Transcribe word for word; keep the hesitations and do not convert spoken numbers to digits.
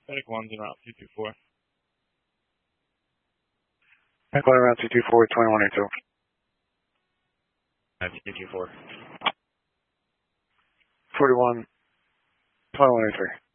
Medic one's en route two two four. Medic one en route two two four, twenty-one eighty-two. two two four. forty-one, twenty-one eighty-three.